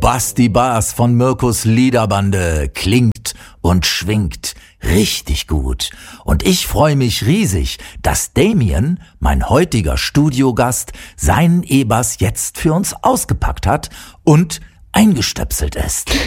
Basti Bass von Mirkus Liederbande klingt und schwingt richtig gut. Und ich freue mich riesig, dass Damien, mein heutiger Studiogast, seinen E-Bass jetzt für uns ausgepackt hat und eingestöpselt ist.